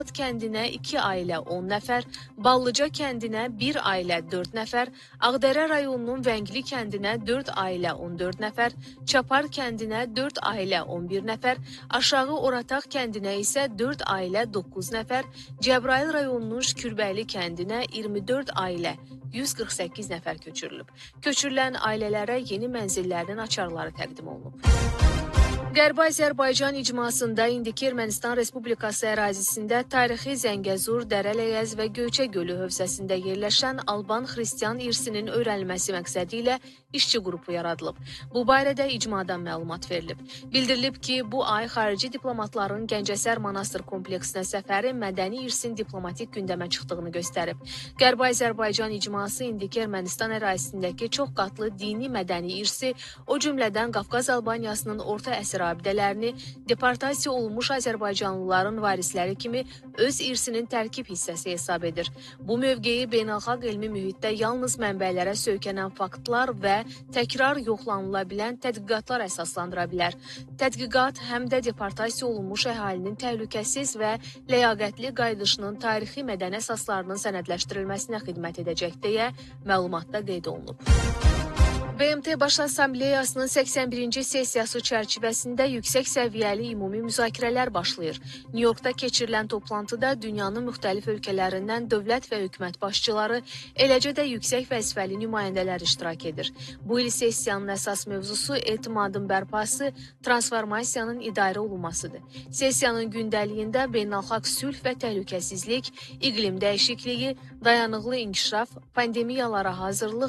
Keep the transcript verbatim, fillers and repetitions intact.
kəndinə iki ailə on nəfər, Ballıca kəndinə bir ailə dörd nəfər, Ağdərə rayonunun Vəngli kəndinə dörd ailə on dörd nəfər, Çapar kəndinə dörd ailə on bir nəfər, Aşağı Orataq kəndinə isə dörd ailə doqquz nəfər, Cəbrayıl rayonunun Şükürbəyli kəndinə iyirmi dörd ailə yüz qırx səkkiz nəfər köçürülüb. Köçürülən ailələrə yeni mənzillərinin açarları təqdim olunub. Qərbi Azərbaycan icmasında indiki Ermənistan Respublikası ərazisində tarixi Zəngəzur, Dərələyəz və Göyçə Gölü hövzəsində yerləşən Alban xristian irsinin öyrənilməsi məqsədi ilə işçi qrupu yaradılıb. Bu barədə icmadan məlumat verilib. Bildirilib ki, bu ay xarici diplomatların Gəncəsər Manastır kompleksinə səfəri mədəni irsin diplomatik gündəmə çıxdığını göstərib. Qərbi Azərbaycan icması indiki Ermənistan ərazisindəki çox qatlı dini mədəni irsi, o cümlədən Qafqaz Albaniyasının orta əsr abidələrini deportasiya olunmuş Azərbaycanlıların varisləri kimi öz irsinin tərkib hissəsi hesab edir. Bu mövqeyi beynəlxalq elmi mühitdə yalnız mənbələrə söykənən faktlar və təkrar yoxlanıla bilən tədqiqatlar əsaslandıra bilər. Tədqiqat həm də deportasiya olunmuş əhalinin təhlükəsiz və ləyaqətli qayıdışının tarixi mədəni əsaslarının sənədləşdirilməsinə xidmət edəcək deyə məlumatda qeyd olunub. B M T Baş Assambleyasının səksən birinci sessiyası çərçivəsində yüksək səviyyəli ümumi müzakirələr başlayır. Nyu-Yorkda keçirilən toplantıda dünyanın müxtəlif ölkələrindən dövlət və hökumət başçıları, eləcə də yüksək vəzifəli nümayəndələr iştirak edir. Bu il sessiyanın əsas mövzusu etimadın bərpası, transformasiyanın idarə olunmasıdır. Sessiyanın gündəliyində beynəlxalq sülh və təhlükəsizlik, iqlim dəyişikliyi, dayanıqlı inkişaf, pandemiyalara hazırlıq,